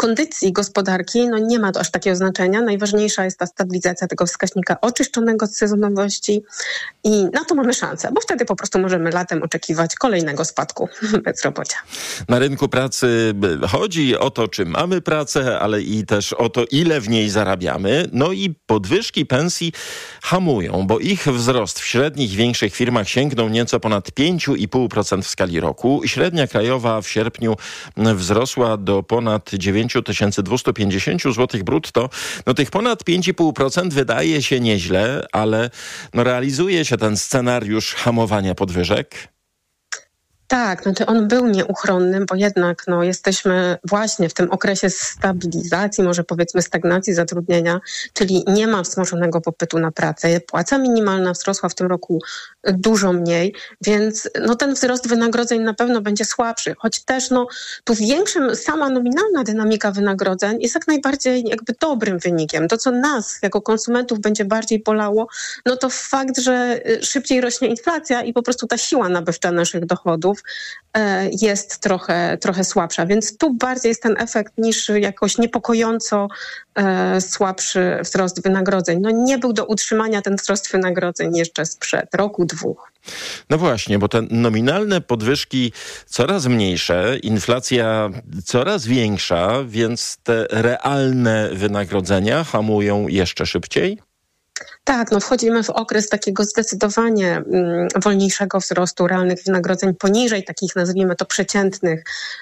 kondycji gospodarki nie ma to aż takiego znaczenia. Najważniejsza jest ta stabilizacja tego wskaźnika oczyszczonego z sezonowości i na to mamy szansę, bo wtedy po prostu możemy latem oczekiwać kolejnego spadku bezrobocia. Na rynku pracy chodzi o to, czy mamy pracę, ale i też o to, ile w niej zarabiamy. No i podwyżki pensji hamują, bo ich wzrost w średnich, większych firmach sięgnął nieco ponad 5,5% w skali roku. Średnia krajowa w sierpniu wzrosła do ponad 9250 zł brutto. Tych ponad 5,5% wydaje się nieźle, ale realizuje się ten scenariusz hamowania podwyżek? Tak, on był nieuchronny, bo jednak jesteśmy właśnie w tym okresie stabilizacji, może powiedzmy stagnacji zatrudnienia, czyli nie ma wzmożonego popytu na pracę. Płaca minimalna wzrosła w tym roku dużo mniej, więc ten wzrost wynagrodzeń na pewno będzie słabszy, choć też tu większym sama nominalna dynamika wynagrodzeń jest jak najbardziej dobrym wynikiem. To, co nas jako konsumentów będzie bardziej bolało, to fakt, że szybciej rośnie inflacja i po prostu ta siła nabywcza naszych dochodów jest trochę słabsza, więc tu bardziej jest ten efekt niż jakoś niepokojąco słabszy wzrost wynagrodzeń. Nie był do utrzymania ten wzrost wynagrodzeń jeszcze sprzed roku, dwóch. No właśnie, bo te nominalne podwyżki coraz mniejsze, inflacja coraz większa, więc te realne wynagrodzenia hamują jeszcze szybciej? Tak, wchodzimy w okres takiego zdecydowanie wolniejszego wzrostu realnych wynagrodzeń poniżej takich, nazwijmy to, przeciętnych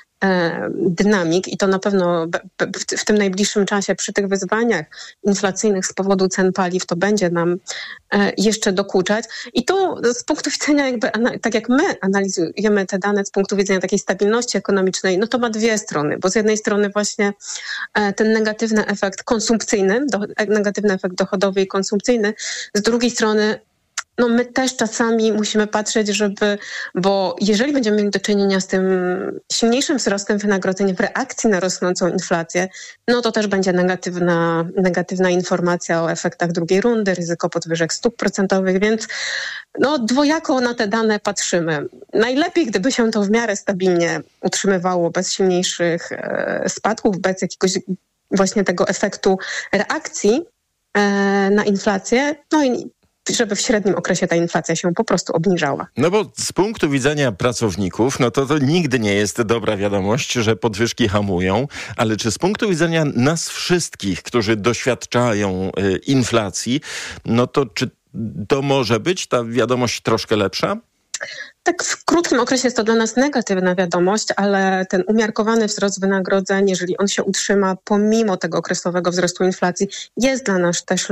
dynamik i to na pewno w tym najbliższym czasie przy tych wyzwaniach inflacyjnych z powodu cen paliw to będzie nam jeszcze dokuczać. I to z punktu widzenia tak jak my analizujemy te dane z punktu widzenia takiej stabilności ekonomicznej, to ma dwie strony, bo z jednej strony właśnie ten negatywny efekt konsumpcyjny, negatywny efekt dochodowy i konsumpcyjny, z drugiej strony my też czasami musimy patrzeć, bo jeżeli będziemy mieli do czynienia z tym silniejszym wzrostem wynagrodzeń w reakcji na rosnącą inflację, to też będzie negatywna informacja o efektach drugiej rundy, ryzyko podwyżek stóp procentowych, więc dwojako na te dane patrzymy. Najlepiej, gdyby się to w miarę stabilnie utrzymywało bez silniejszych spadków, bez jakiegoś właśnie tego efektu reakcji na inflację, i żeby w średnim okresie ta inflacja się po prostu obniżała. Bo z punktu widzenia pracowników, to nigdy nie jest dobra wiadomość, że podwyżki hamują, ale czy z punktu widzenia nas wszystkich, którzy doświadczają inflacji, czy to może być ta wiadomość troszkę lepsza? Tak, w krótkim okresie jest to dla nas negatywna wiadomość, ale ten umiarkowany wzrost wynagrodzeń, jeżeli on się utrzyma pomimo tego okresowego wzrostu inflacji, jest dla nas też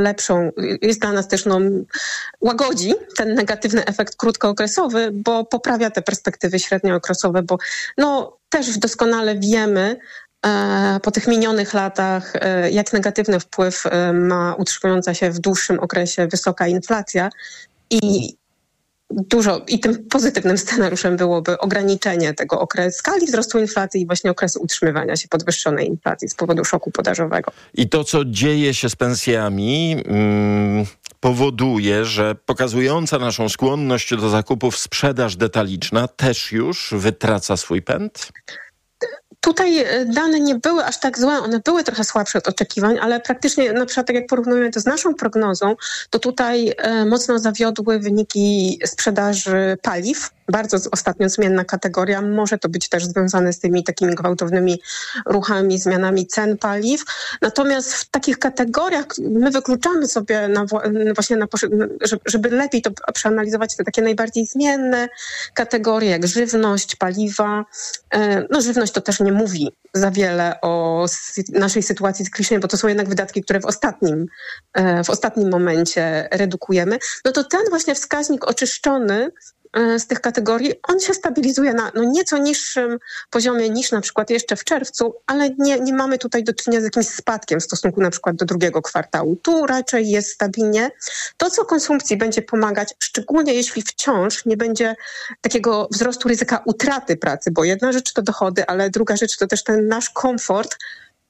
łagodzi ten negatywny efekt krótkookresowy, bo poprawia te perspektywy średniookresowe, bo też doskonale wiemy, po tych minionych latach, jak negatywny wpływ ma utrzymująca się w dłuższym okresie wysoka inflacja i tym pozytywnym scenariuszem byłoby ograniczenie tego skali wzrostu inflacji i właśnie okresu utrzymywania się podwyższonej inflacji z powodu szoku podażowego. I to, co dzieje się z pensjami, powoduje, że pokazująca naszą skłonność do zakupów sprzedaż detaliczna też już wytraca swój pęd? Tutaj dane nie były aż tak złe, one były trochę słabsze od oczekiwań, ale praktycznie na przykład tak jak porównujemy to z naszą prognozą, to tutaj mocno zawiodły wyniki sprzedaży paliw. Bardzo ostatnio zmienna kategoria. Może to być też związane z tymi takimi gwałtownymi ruchami, zmianami cen paliw. Natomiast w takich kategoriach my wykluczamy sobie żeby lepiej to przeanalizować te takie najbardziej zmienne kategorie, jak żywność, paliwa. Żywność to też nie mówi za wiele o naszej sytuacji cyklicznej, bo to są jednak wydatki, które w ostatnim momencie redukujemy. To ten właśnie wskaźnik oczyszczony z tych kategorii, on się stabilizuje na nieco niższym poziomie niż na przykład jeszcze w czerwcu, ale nie mamy tutaj do czynienia z jakimś spadkiem w stosunku na przykład do drugiego kwartału. Tu raczej jest stabilnie. To, co konsumpcji będzie pomagać, szczególnie jeśli wciąż nie będzie takiego wzrostu ryzyka utraty pracy, bo jedna rzecz to dochody, ale druga rzecz to też ten nasz komfort,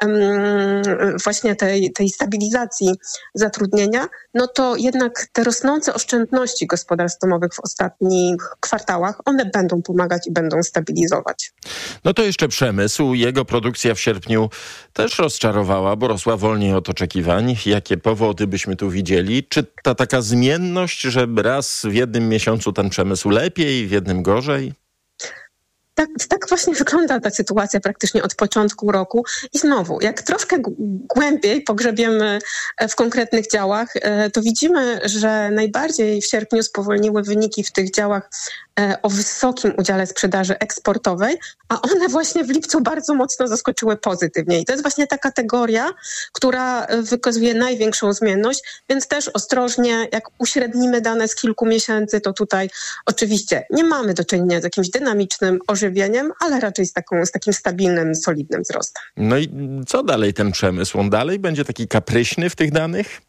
właśnie tej stabilizacji zatrudnienia, no to jednak te rosnące oszczędności gospodarstw domowych w ostatnich kwartałach, one będą pomagać i będą stabilizować. No to jeszcze przemysł. Jego produkcja w sierpniu też rozczarowała, bo rosła wolniej od oczekiwań. Jakie powody byśmy tu widzieli? Czy ta taka zmienność, że raz w jednym miesiącu ten przemysł lepiej, w jednym gorzej? Tak właśnie wygląda ta sytuacja praktycznie od początku roku. I znowu, jak troszkę głębiej pogrzebiemy w konkretnych działach, to widzimy, że najbardziej w sierpniu spowolniły wyniki w tych działach o wysokim udziale sprzedaży eksportowej, a one właśnie w lipcu bardzo mocno zaskoczyły pozytywnie. I to jest właśnie ta kategoria, która wykazuje największą zmienność, więc też ostrożnie, jak uśrednimy dane z kilku miesięcy, to tutaj oczywiście nie mamy do czynienia z jakimś dynamicznym ożywieniem, ale raczej z takim stabilnym, solidnym wzrostem. No i co dalej ten przemysł? On dalej będzie taki kapryśny w tych danych?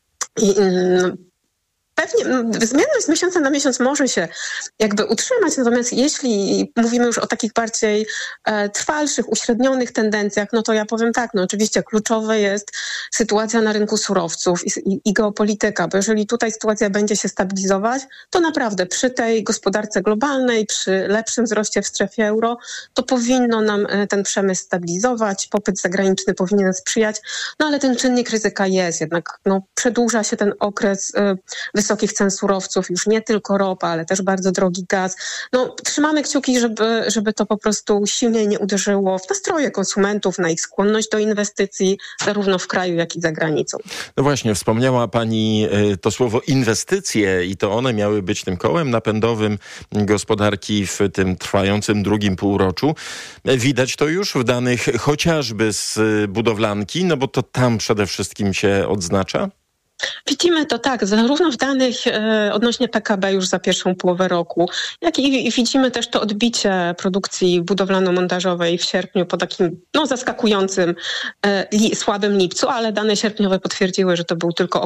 Pewnie zmienność z miesiąca na miesiąc może się jakby utrzymać, natomiast jeśli mówimy już o takich bardziej trwalszych, uśrednionych tendencjach, no to ja powiem tak, no oczywiście kluczowe jest sytuacja na rynku surowców i geopolityka, bo jeżeli tutaj sytuacja będzie się stabilizować, to naprawdę przy tej gospodarce globalnej, przy lepszym wzroście w strefie euro, to powinno nam ten przemysł stabilizować, popyt zagraniczny powinien sprzyjać, no ale ten czynnik ryzyka jest jednak, no przedłuża się ten okres wysokich cen surowców, już nie tylko ropa, ale też bardzo drogi gaz. No, trzymamy kciuki, żeby to po prostu silniej nie uderzyło w nastroje konsumentów, na ich skłonność do inwestycji, zarówno w kraju, jak i za granicą. No właśnie, wspomniała pani to słowo inwestycje i to one miały być tym kołem napędowym gospodarki w tym trwającym drugim półroczu. Widać to już w danych chociażby z budowlanki, no bo to tam przede wszystkim się odznacza. Widzimy to tak, zarówno w danych odnośnie PKB już za pierwszą połowę roku, jak i widzimy też to odbicie produkcji budowlano-montażowej w sierpniu po takim zaskakującym, słabym lipcu, ale dane sierpniowe potwierdziły, że to był tylko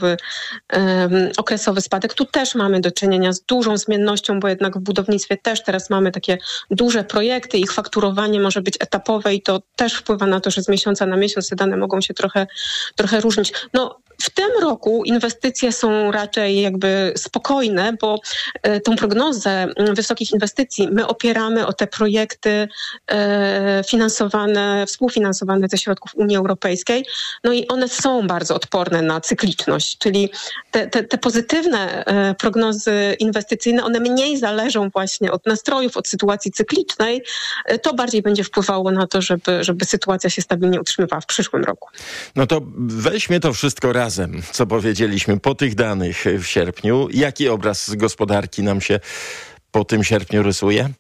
okresowy spadek. Tu też mamy do czynienia z dużą zmiennością, bo jednak w budownictwie też teraz mamy takie duże projekty, ich fakturowanie może być etapowe i to też wpływa na to, że z miesiąca na miesiąc te dane mogą się trochę różnić. W tym roku inwestycje są raczej jakby spokojne, bo tą prognozę wysokich inwestycji my opieramy o te projekty współfinansowane ze środków Unii Europejskiej. No i one są bardzo odporne na cykliczność, czyli te pozytywne prognozy inwestycyjne, one mniej zależą właśnie od nastrojów, od sytuacji cyklicznej. To bardziej będzie wpływało na to, żeby sytuacja się stabilnie utrzymywała w przyszłym roku. No to weźmy to wszystko razem, co powiedzieliśmy po tych danych w sierpniu. Jaki obraz z gospodarki nam się po tym sierpniu rysuje?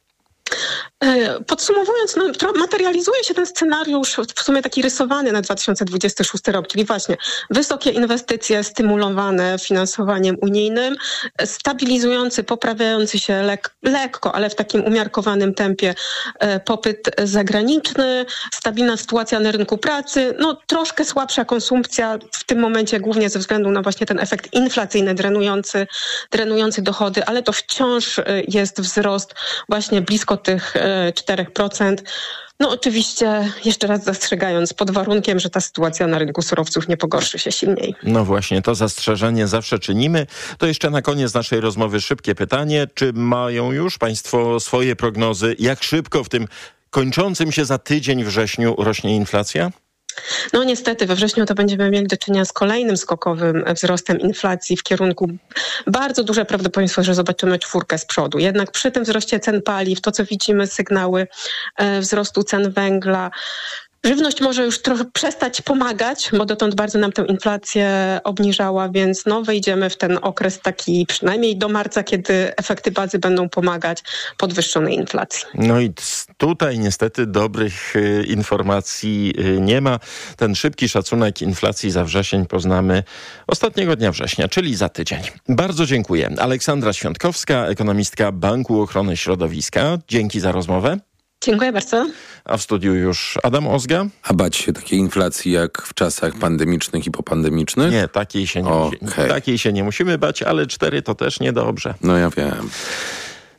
Podsumowując, materializuje się ten scenariusz w sumie taki rysowany na 2026 rok, czyli właśnie wysokie inwestycje stymulowane finansowaniem unijnym, stabilizujący, poprawiający się lekko, ale w takim umiarkowanym tempie popyt zagraniczny, stabilna sytuacja na rynku pracy, troszkę słabsza konsumpcja w tym momencie głównie ze względu na właśnie ten efekt inflacyjny drenujący dochody, ale to wciąż jest wzrost właśnie blisko tych 4%. Oczywiście, jeszcze raz zastrzegając, pod warunkiem, że ta sytuacja na rynku surowców nie pogorszy się silniej. No właśnie, to zastrzeżenie zawsze czynimy. To jeszcze na koniec naszej rozmowy szybkie pytanie. Czy mają już państwo swoje prognozy, jak szybko w tym kończącym się za tydzień wrześniu rośnie inflacja? Niestety we wrześniu to będziemy mieli do czynienia z kolejnym skokowym wzrostem inflacji w kierunku bardzo duże prawdopodobieństwo, że zobaczymy 4 z przodu. Jednak przy tym wzroście cen paliw, to co widzimy, sygnały wzrostu cen węgla, żywność może już trochę przestać pomagać, bo dotąd bardzo nam tę inflację obniżała, więc wejdziemy w ten okres taki przynajmniej do marca, kiedy efekty bazy będą pomagać podwyższonej inflacji. No i tutaj niestety dobrych informacji nie ma. Ten szybki szacunek inflacji za wrzesień poznamy ostatniego dnia września, czyli za tydzień. Bardzo dziękuję. Aleksandra Świątkowska, ekonomistka Banku Ochrony Środowiska. Dzięki za rozmowę. Dziękuję bardzo. A w studiu już Adam Ozga. A bać się takiej inflacji jak w czasach pandemicznych i popandemicznych? Nie, takiej się nie musimy bać, ale 4 to też niedobrze. No ja wiem.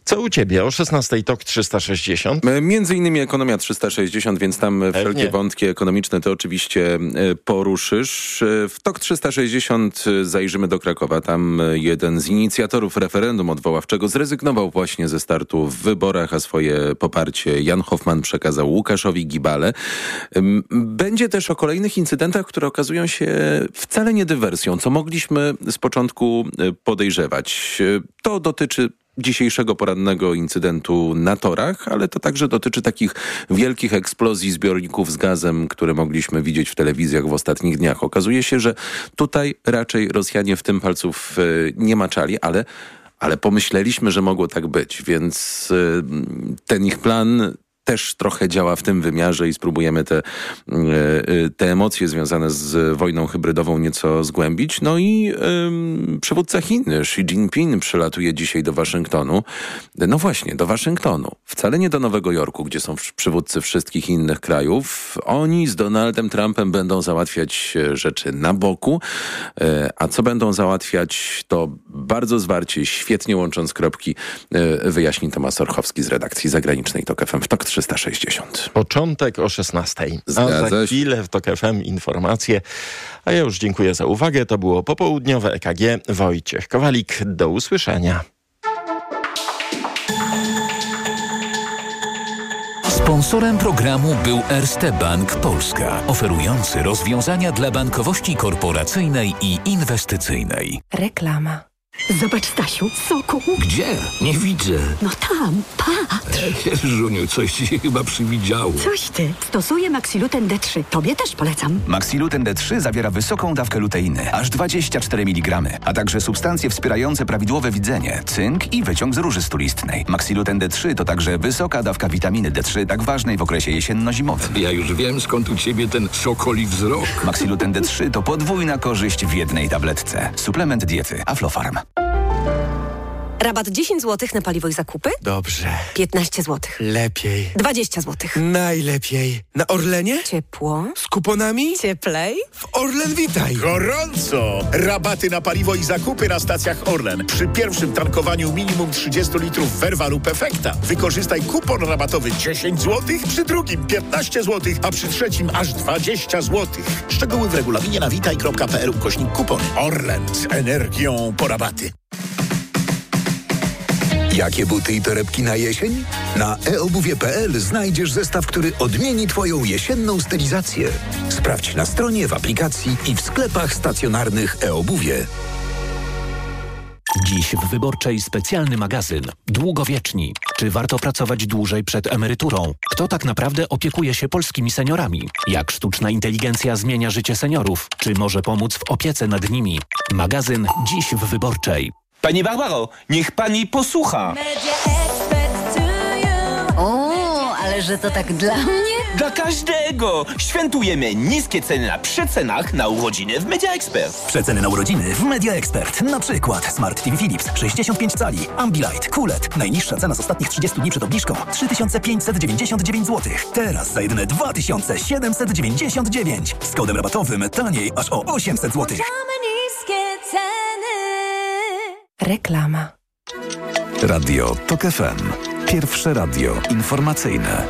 Co u ciebie? O 16 TOK 360? Między innymi Ekonomia 360, więc tam wszelkie wątki ekonomiczne to oczywiście poruszysz. W TOK 360 zajrzymy do Krakowa. Tam jeden z inicjatorów referendum odwoławczego zrezygnował właśnie ze startu w wyborach, a swoje poparcie Jan Hoffman przekazał Łukaszowi Gibale. Będzie też o kolejnych incydentach, które okazują się wcale nie dywersją, co mogliśmy z początku podejrzewać. To dotyczy dzisiejszego porannego incydentu na torach, ale to także dotyczy takich wielkich eksplozji zbiorników z gazem, które mogliśmy widzieć w telewizjach w ostatnich dniach. Okazuje się, że tutaj raczej Rosjanie w tym palców nie maczali, ale pomyśleliśmy, że mogło tak być, więc ten ich plan też trochę działa w tym wymiarze i spróbujemy te emocje związane z wojną hybrydową nieco zgłębić. No i przywódca Chin, Xi Jinping, przylatuje dzisiaj do Waszyngtonu. No właśnie, do Waszyngtonu. Wcale nie do Nowego Jorku, gdzie są przywódcy wszystkich innych krajów. Oni z Donaldem Trumpem będą załatwiać rzeczy na boku, a co będą załatwiać, to bardzo zwarcie, świetnie łącząc kropki, wyjaśni Tomasz Orchowski z redakcji zagranicznej TOK FM w TOK 360. Początek o 16. A za chwilę w TOK FM informacje. A ja już dziękuję za uwagę. To było popołudniowe EKG. Wojciech Kowalik. Do usłyszenia. Sponsorem programu był Erste Bank Polska, oferujący rozwiązania dla bankowości korporacyjnej i inwestycyjnej. Reklama. Zobacz, Stasiu, soku. Gdzie? Nie widzę. No tam, patrz. Żuniu, coś ci się chyba przywidziało. Coś ty. Stosuję Maxiluten D3. Tobie też polecam. Maxiluten D3 zawiera wysoką dawkę luteiny, aż 24 mg, a także substancje wspierające prawidłowe widzenie, cynk i wyciąg z róży stulistnej. Maxiluten D3 to także wysoka dawka witaminy D3, tak ważnej w okresie jesienno-zimowym. Ja już wiem, skąd u ciebie ten sokoli wzrok. Maxiluten D3 to podwójna korzyść w jednej tabletce. Suplement diety Aflofarm. Rabat 10 zł na paliwo i zakupy? Dobrze. 15 zł. Lepiej. 20 zł. Najlepiej. Na Orlenie? Ciepło. Z kuponami? Cieplej. W Orlen Witaj. Gorąco! Rabaty na paliwo i zakupy na stacjach Orlen. Przy pierwszym tankowaniu minimum 30 litrów Verva lub Efekta. Wykorzystaj kupon rabatowy 10 zł, przy drugim 15 zł, a przy trzecim aż 20 zł. Szczegóły w regulaminie na witaj.pl/kupony. Orlen z energią po rabaty. Jakie buty i torebki na jesień? Na eobuwie.pl znajdziesz zestaw, który odmieni Twoją jesienną stylizację. Sprawdź na stronie, w aplikacji i w sklepach stacjonarnych eobuwie. Dziś w Wyborczej specjalny magazyn. Długowieczni. Czy warto pracować dłużej przed emeryturą? Kto tak naprawdę opiekuje się polskimi seniorami? Jak sztuczna inteligencja zmienia życie seniorów? Czy może pomóc w opiece nad nimi? Magazyn dziś w Wyborczej. Pani Barbaro, niech pani posłucha. O, ale że to tak dla mnie? Dla każdego. Świętujemy niskie ceny na przecenach na urodziny w Media Expert. Przeceny na urodziny w Media Expert. Na przykład Smart TV Philips 65 cali, Ambilight, QLED. Najniższa cena z ostatnich 30 dni przed obniżką 3599 zł. Teraz za jedyne 2799. Z kodem rabatowym taniej aż o 800 zł. Reklama. Radio TOK FM. Pierwsze radio informacyjne.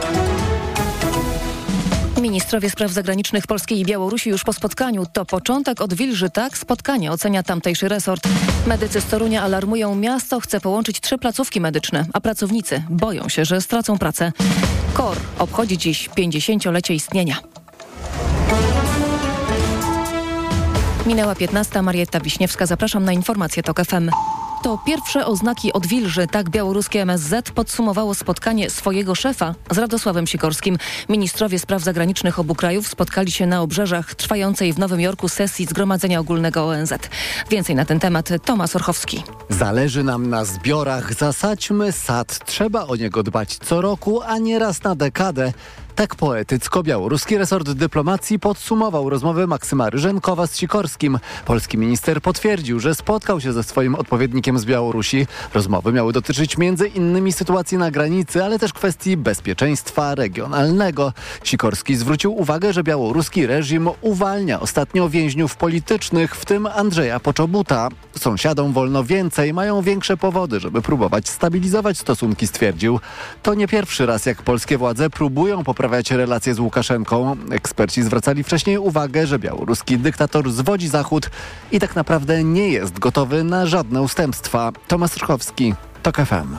Ministrowie spraw zagranicznych Polski i Białorusi już po spotkaniu. To początek odwilży, tak? Spotkanie ocenia tamtejszy resort. Medycy z Torunia alarmują, miasto chce połączyć 3 placówki medyczne, a pracownicy boją się, że stracą pracę. KOR obchodzi dziś 50-lecie istnienia. Minęła 15. Marietta Wiśniewska. Zapraszam na informacje TOK FM. To pierwsze oznaki odwilży, tak białoruskie MSZ podsumowało spotkanie swojego szefa z Radosławem Sikorskim. Ministrowie spraw zagranicznych obu krajów spotkali się na obrzeżach trwającej w Nowym Jorku sesji Zgromadzenia Ogólnego ONZ. Więcej na ten temat Tomasz Orchowski. Zależy nam na zbiorach, zasadźmy sad. Trzeba o niego dbać co roku, a nie raz na dekadę. Tak poetycko białoruski resort dyplomacji podsumował rozmowę Maksyma Ryżenkowa z Sikorskim. Polski minister potwierdził, że spotkał się ze swoim odpowiednikiem z Białorusi. Rozmowy miały dotyczyć m.in. sytuacji na granicy, ale też kwestii bezpieczeństwa regionalnego. Sikorski zwrócił uwagę, że białoruski reżim uwalnia ostatnio więźniów politycznych, w tym Andrzeja Poczobuta. Sąsiadom wolno więcej, mają większe powody, żeby próbować stabilizować stosunki, stwierdził. To nie pierwszy raz, jak polskie władze próbują poprawiać relacje z Łukaszenką. Eksperci zwracali wcześniej uwagę, że białoruski dyktator zwodzi Zachód i tak naprawdę nie jest gotowy na żadne ustępstwa. Tomasz Rachowski, TOK FM.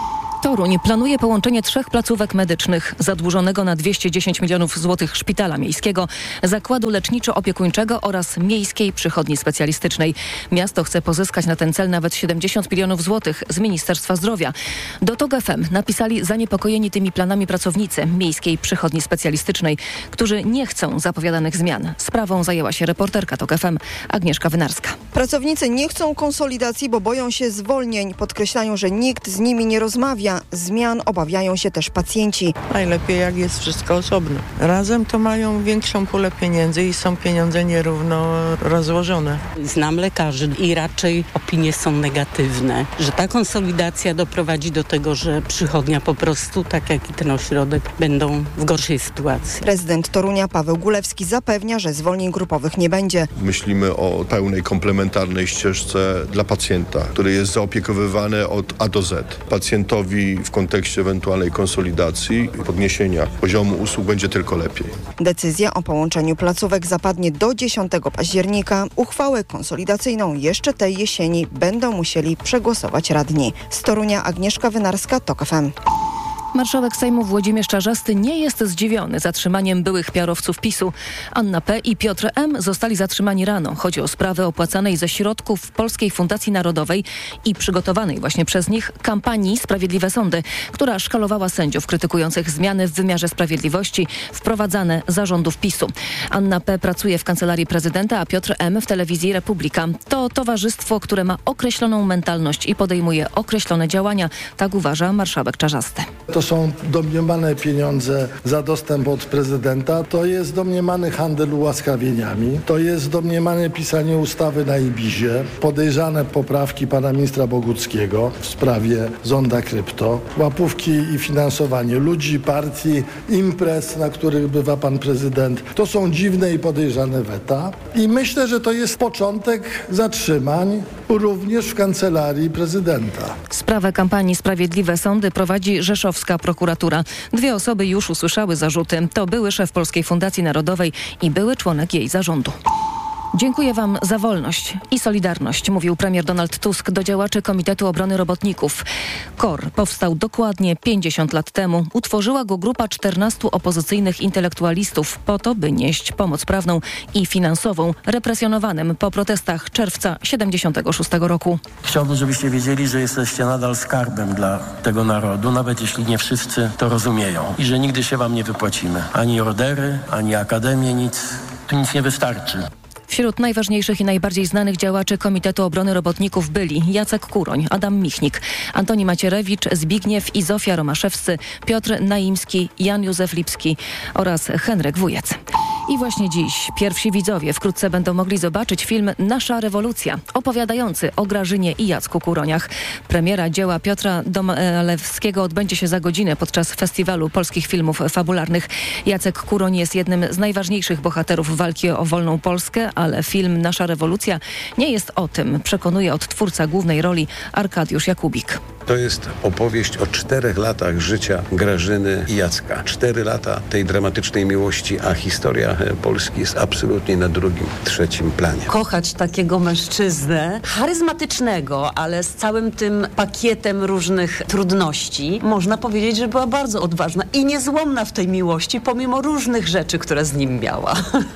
Toruń planuje połączenie 3 placówek medycznych: zadłużonego na 210 milionów złotych szpitala miejskiego, zakładu leczniczo-opiekuńczego oraz miejskiej przychodni specjalistycznej. Miasto chce pozyskać na ten cel nawet 70 milionów złotych z Ministerstwa Zdrowia. Do TOK FM napisali zaniepokojeni tymi planami pracownicy miejskiej przychodni specjalistycznej, którzy nie chcą zapowiadanych zmian. Sprawą zajęła się reporterka TOK FM Agnieszka Wynarska. Pracownicy nie chcą konsolidacji, bo boją się zwolnień. Podkreślają, że nikt z nimi nie rozmawia. Zmian obawiają się też pacjenci. Najlepiej, jak jest wszystko osobno. Razem to mają większą pulę pieniędzy i są pieniądze nierówno rozłożone. Znam lekarzy i raczej opinie są negatywne, że ta konsolidacja doprowadzi do tego, że przychodnia po prostu, tak jak i ten ośrodek, będą w gorszej sytuacji. Prezydent Torunia Paweł Gulewski zapewnia, że zwolnień grupowych nie będzie. Myślimy o pełnej komplementarnej ścieżce dla pacjenta, który jest zaopiekowywany od A do Z. Pacjentowi w kontekście ewentualnej konsolidacji i podniesienia poziomu usług będzie tylko lepiej. Decyzja o połączeniu placówek zapadnie do 10 października. Uchwałę konsolidacyjną jeszcze tej jesieni będą musieli przegłosować radni. Z Torunia Agnieszka Wynarska, TOK FM. Marszałek Sejmu Włodzimierz Czarzasty nie jest zdziwiony zatrzymaniem byłych PR-owców PiS-u. Anna P. i Piotr M. zostali zatrzymani rano. Chodzi o sprawę opłacanej ze środków Polskiej Fundacji Narodowej i przygotowanej właśnie przez nich kampanii Sprawiedliwe Sądy, która szkalowała sędziów krytykujących zmiany w wymiarze sprawiedliwości wprowadzane za rządów PiS-u. Anna P. pracuje w Kancelarii Prezydenta, a Piotr M. w Telewizji Republika. To towarzystwo, które ma określoną mentalność i podejmuje określone działania. Tak uważa marszałek Czarzasty. To są domniemane pieniądze za dostęp od prezydenta, to jest domniemany handel ułaskawieniami, to jest domniemane pisanie ustawy na Ibizie, podejrzane poprawki pana ministra Boguckiego w sprawie zonda krypto, łapówki i finansowanie ludzi, partii, imprez, na których bywa pan prezydent. To są dziwne i podejrzane weta i myślę, że to jest początek zatrzymań również w Kancelarii Prezydenta. Sprawę kampanii Sprawiedliwe Sądy prowadzi rzeszowska prokuratura. 2 osoby już usłyszały zarzuty. To były szef Polskiej Fundacji Narodowej i były członek jej zarządu. Dziękuję wam za wolność i solidarność, mówił premier Donald Tusk do działaczy Komitetu Obrony Robotników. KOR powstał dokładnie 50 lat temu. Utworzyła go grupa 14 opozycyjnych intelektualistów po to, by nieść pomoc prawną i finansową represjonowanym po protestach czerwca 76 roku. Chciałbym, żebyście wiedzieli, że jesteście nadal skarbem dla tego narodu, nawet jeśli nie wszyscy to rozumieją. I że nigdy się wam nie wypłacimy. Ani ordery, ani akademie, nic. Tu nic nie wystarczy. Wśród najważniejszych i najbardziej znanych działaczy Komitetu Obrony Robotników byli Jacek Kuroń, Adam Michnik, Antoni Macierewicz, Zbigniew i Zofia Romaszewscy, Piotr Naimski, Jan Józef Lipski oraz Henryk Wujec. I właśnie dziś pierwsi widzowie wkrótce będą mogli zobaczyć film Nasza rewolucja, opowiadający o Grażynie i Jacku Kuroniach. Premiera dzieła Piotra Domalewskiego odbędzie się za godzinę podczas Festiwalu Polskich Filmów Fabularnych. Jacek Kuroń jest jednym z najważniejszych bohaterów walki o wolną Polskę, ale film Nasza rewolucja nie jest o tym, przekonuje odtwórca głównej roli Arkadiusz Jakubik. To jest opowieść o 4 latach życia Grażyny i Jacka. 4 lata tej dramatycznej miłości, a historia Polski jest absolutnie na drugim, trzecim planie. Kochać takiego mężczyznę, charyzmatycznego, ale z całym tym pakietem różnych trudności, można powiedzieć, że była bardzo odważna i niezłomna w tej miłości, pomimo różnych rzeczy, które z nim miała.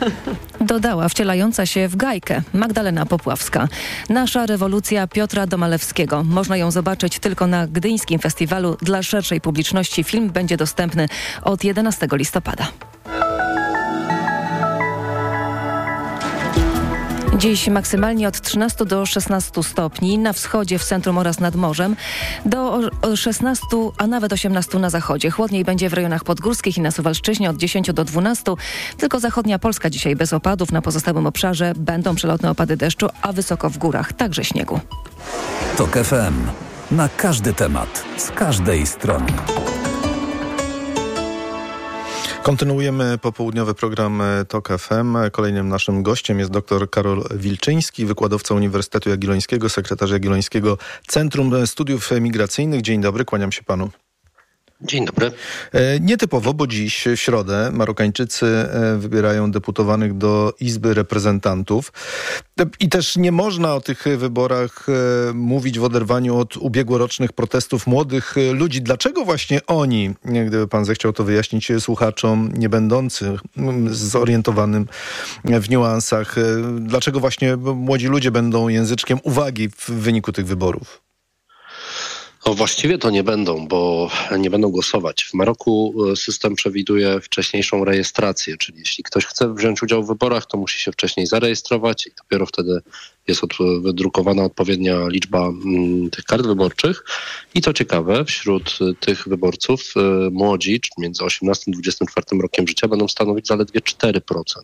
Dodała wcielająca się w Gajkę Magdalena Popławska. Nasza rewolucja Piotra Domalewskiego. Można ją zobaczyć tylko na Gdyńskim Festiwalu. Dla szerszej publiczności film będzie dostępny od 11 listopada. Dziś maksymalnie od 13 do 16 stopni, na wschodzie, w centrum oraz nad morzem, do 16, a nawet 18 na zachodzie. Chłodniej będzie w rejonach podgórskich i na Suwalszczyźnie od 10 do 12. Tylko zachodnia Polska dzisiaj bez opadów. Na pozostałym obszarze będą przelotne opady deszczu, a wysoko w górach także śniegu. TOK FM. Na każdy temat, z każdej strony. Kontynuujemy popołudniowy program TOK FM. Kolejnym naszym gościem jest dr Karol Wilczyński, wykładowca Uniwersytetu Jagiellońskiego, sekretarz Jagiellońskiego Centrum Studiów Migracyjnych. Dzień dobry, kłaniam się panu. Dzień dobry. Nietypowo, bo dziś w środę Marokańczycy wybierają deputowanych do Izby Reprezentantów. I też nie można o tych wyborach mówić w oderwaniu od ubiegłorocznych protestów młodych ludzi. Dlaczego właśnie oni, gdyby pan zechciał to wyjaśnić słuchaczom nie będącym zorientowanym w niuansach, dlaczego właśnie młodzi ludzie będą języczkiem uwagi w wyniku tych wyborów? No właściwie to nie będą, bo nie będą głosować. W Maroku system przewiduje wcześniejszą rejestrację, czyli jeśli ktoś chce wziąć udział w wyborach, to musi się wcześniej zarejestrować i dopiero wtedy jest wydrukowana odpowiednia liczba tych kart wyborczych. I to ciekawe, wśród tych wyborców młodzi, między 18 a 24 rokiem życia, będą stanowić zaledwie 4%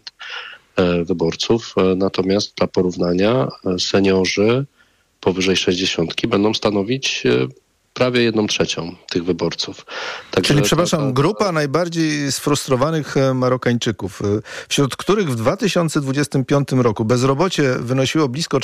wyborców. Natomiast dla porównania seniorzy powyżej 60 będą stanowić prawie 1/3 tych wyborców. Także czyli, przepraszam, grupa najbardziej sfrustrowanych Marokańczyków, wśród których w 2025 roku bezrobocie wynosiło blisko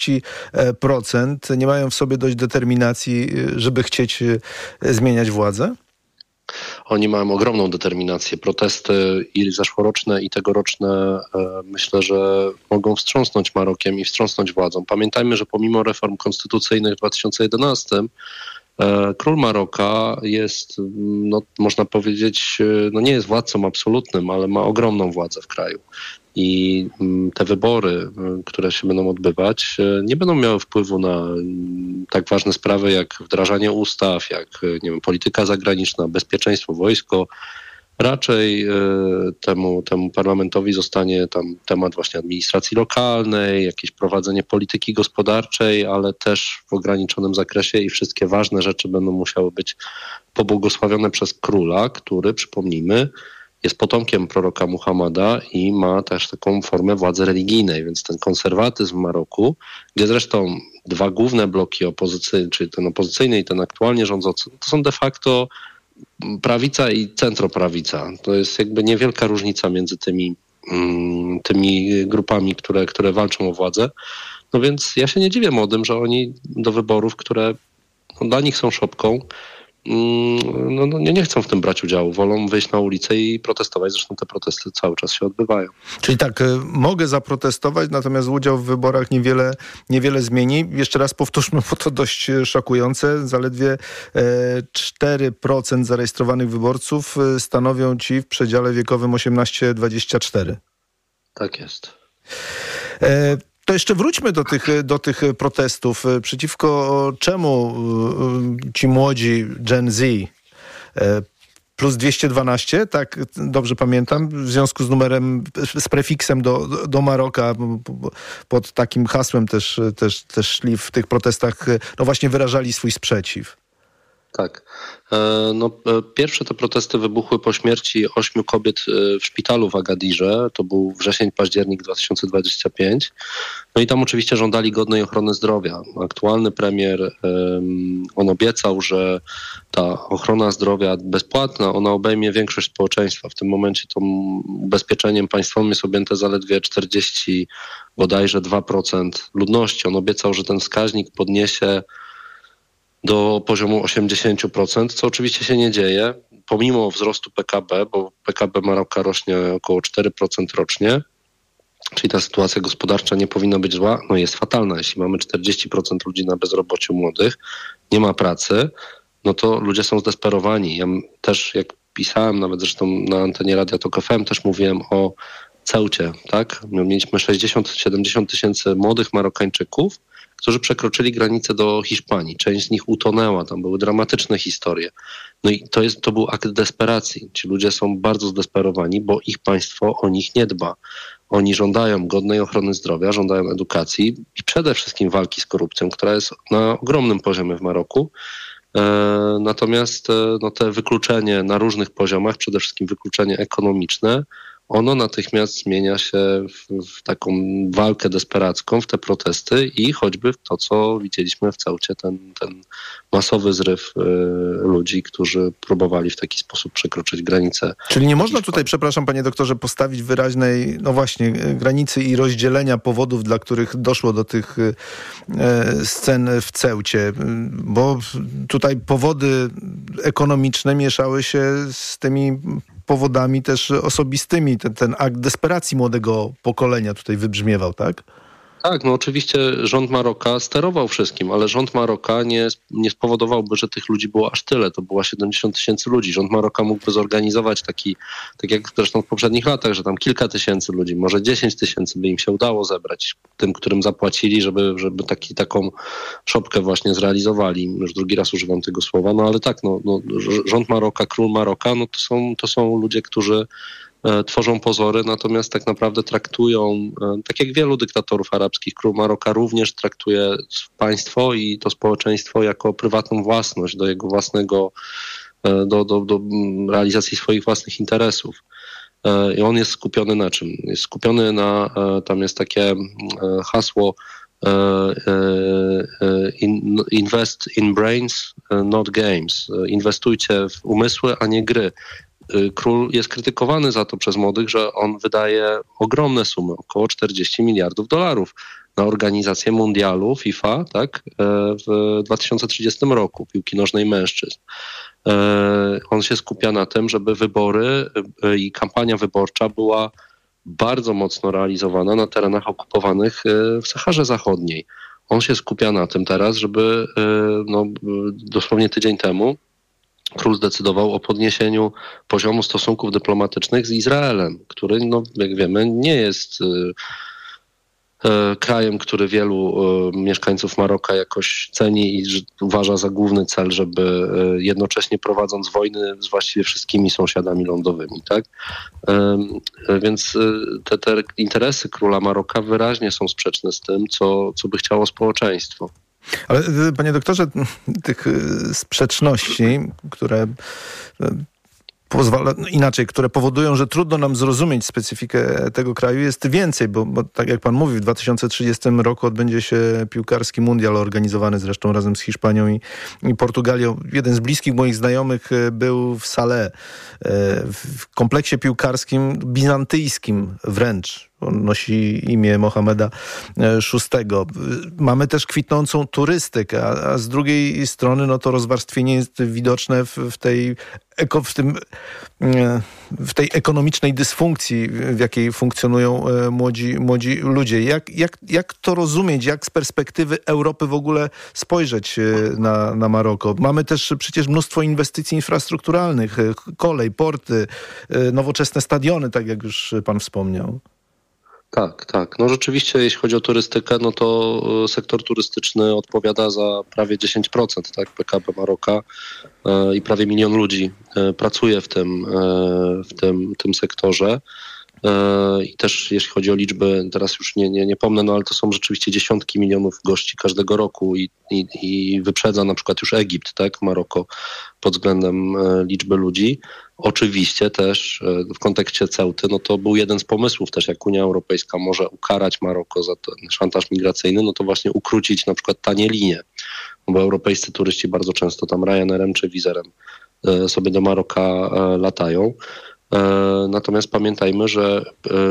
40%, nie mają w sobie dość determinacji, żeby chcieć zmieniać władzę? Oni mają ogromną determinację. Protesty i zeszłoroczne, i tegoroczne myślę, że mogą wstrząsnąć Marokiem i wstrząsnąć władzą. Pamiętajmy, że pomimo reform konstytucyjnych w 2011 król Maroka jest, no, można powiedzieć, no nie jest władcą absolutnym, ale ma ogromną władzę w kraju. I te wybory, które się będą odbywać, nie będą miały wpływu na tak ważne sprawy jak wdrażanie ustaw, jak nie wiem, polityka zagraniczna, bezpieczeństwo, wojsko. Raczej temu parlamentowi zostanie tam temat właśnie administracji lokalnej, jakieś prowadzenie polityki gospodarczej, ale też w ograniczonym zakresie i wszystkie ważne rzeczy będą musiały być pobłogosławione przez króla, który, przypomnijmy, jest potomkiem proroka Muhammada i ma też taką formę władzy religijnej, więc ten konserwatyzm w Maroku, gdzie zresztą dwa główne bloki opozycyjne, czyli ten opozycyjny i ten aktualnie rządzący, to są de facto prawica i centroprawica. To jest jakby niewielka różnica między tymi grupami, które walczą o władzę. No więc ja się nie dziwię młodym, że oni do wyborów, które dla nich są szopką, nie chcą w tym brać udziału. Wolą wyjść na ulicę i protestować. Zresztą te protesty cały czas się odbywają. Czyli tak, mogę zaprotestować, natomiast udział w wyborach niewiele zmieni. Jeszcze raz powtórzmy, bo to dość szokujące. Zaledwie 4% zarejestrowanych wyborców stanowią ci w przedziale wiekowym 18-24. Tak jest. To jeszcze wróćmy do tych protestów. Przeciwko czemu ci młodzi Gen Z plus 212, tak dobrze pamiętam, w związku z numerem, z prefiksem do Maroka, pod takim hasłem też szli w tych protestach, no właśnie wyrażali swój sprzeciw. Tak. Pierwsze te protesty wybuchły po śmierci 8 kobiet w szpitalu w Agadirze. To był wrzesień-październik 2025. No i tam oczywiście żądali godnej ochrony zdrowia. Aktualny premier, on obiecał, że ta ochrona zdrowia bezpłatna, ona obejmie większość społeczeństwa. W tym momencie tym ubezpieczeniem państwowym jest objęte zaledwie 40, bodajże 2% ludności. On obiecał, że ten wskaźnik podniesie do poziomu 80%, co oczywiście się nie dzieje, pomimo wzrostu PKB, bo PKB Maroka rośnie około 4% rocznie, czyli ta sytuacja gospodarcza nie powinna być zła, no jest fatalna. Jeśli mamy 40% ludzi na bezrobociu młodych, nie ma pracy, no to ludzie są zdesperowani. Ja też, jak pisałem, nawet zresztą na antenie Radia TOK FM, też mówiłem o Ceucie, tak? Mieliśmy 60-70 tysięcy młodych Marokańczyków, którzy przekroczyli granicę do Hiszpanii. Część z nich utonęła, tam były dramatyczne historie. No i to był akt desperacji. Ci ludzie są bardzo zdesperowani, bo ich państwo o nich nie dba. Oni żądają godnej ochrony zdrowia, żądają edukacji i przede wszystkim walki z korupcją, która jest na ogromnym poziomie w Maroku. Natomiast te wykluczenie na różnych poziomach, przede wszystkim wykluczenie ekonomiczne, ono natychmiast zmienia się w taką walkę desperacką, w te protesty i choćby w to, co widzieliśmy w Ceucie, ten masowy zryw ludzi, którzy próbowali w taki sposób przekroczyć granicę. Czyli nie można tutaj, przepraszam panie doktorze, postawić wyraźnej, no właśnie, granicy i rozdzielenia powodów, dla których doszło do tych scen w Ceucie, bo tutaj powody ekonomiczne mieszały się z tymi powodami też osobistymi. Ten akt desperacji młodego pokolenia tutaj wybrzmiewał, tak? Tak, no oczywiście rząd Maroka sterował wszystkim, ale rząd Maroka nie spowodowałby, że tych ludzi było aż tyle. To było 70 000 ludzi. Rząd Maroka mógłby zorganizować taki, tak jak zresztą w poprzednich latach, że tam kilka tysięcy ludzi, może 10 000 by im się udało zebrać, tym, którym zapłacili, żeby taką szopkę właśnie zrealizowali. Już drugi raz używam tego słowa, no ale tak, rząd Maroka, król Maroka, no to są ludzie, którzy tworzą pozory, natomiast tak naprawdę traktują, tak jak wielu dyktatorów arabskich, król Maroka również traktuje państwo i to społeczeństwo jako prywatną własność do jego własnego, do realizacji swoich własnych interesów. I on jest skupiony na czym? Jest skupiony na, tam jest takie hasło invest in brains, not games. Inwestujcie w umysły, a nie gry. Król jest krytykowany za to przez młodych, że on wydaje ogromne sumy, około 40 miliardów dolarów na organizację mundialu FIFA, tak, w 2030 roku, piłki nożnej mężczyzn. On się skupia na tym, żeby wybory i kampania wyborcza była bardzo mocno realizowana na terenach okupowanych w Saharze Zachodniej. On się skupia na tym teraz, żeby dosłownie tydzień temu król zdecydował o podniesieniu poziomu stosunków dyplomatycznych z Izraelem, który, jak wiemy, nie jest krajem, który wielu mieszkańców Maroka jakoś ceni i uważa za główny cel, żeby jednocześnie prowadząc wojny z właściwie wszystkimi sąsiadami lądowymi, tak? Więc te interesy króla Maroka wyraźnie są sprzeczne z tym, co by chciało społeczeństwo. Ale panie doktorze, tych sprzeczności, które które powodują, że trudno nam zrozumieć specyfikę tego kraju, jest więcej, bo tak jak pan mówi, w 2030 roku odbędzie się piłkarski mundial organizowany zresztą razem z Hiszpanią i Portugalią. Jeden z bliskich moich znajomych był w Salé, w kompleksie piłkarskim bizantyjskim wręcz. On nosi imię Mohameda VI. Mamy też kwitnącą turystykę, a z drugiej strony to rozwarstwienie jest widoczne w tej ekonomicznej dysfunkcji, w jakiej funkcjonują młodzi ludzie. Jak to rozumieć? Jak z perspektywy Europy w ogóle spojrzeć na Maroko? Mamy też przecież mnóstwo inwestycji infrastrukturalnych, kolej, porty, nowoczesne stadiony, tak jak już pan wspomniał. Tak. No rzeczywiście, jeśli chodzi o turystykę, to sektor turystyczny odpowiada za prawie 10%, tak, PKB Maroka i prawie 1 milion ludzi pracuje w tym sektorze. I też jeśli chodzi o liczby, teraz już nie pomnę, ale to są rzeczywiście dziesiątki milionów gości każdego roku i wyprzedza na przykład już Egipt, tak, Maroko pod względem liczby ludzi. Oczywiście też w kontekście Ceuty, to był jeden z pomysłów też, jak Unia Europejska może ukarać Maroko za ten szantaż migracyjny, to właśnie ukrócić na przykład tanie linie, bo europejscy turyści bardzo często tam Ryanairem czy Wizerem sobie do Maroka latają. Natomiast pamiętajmy, że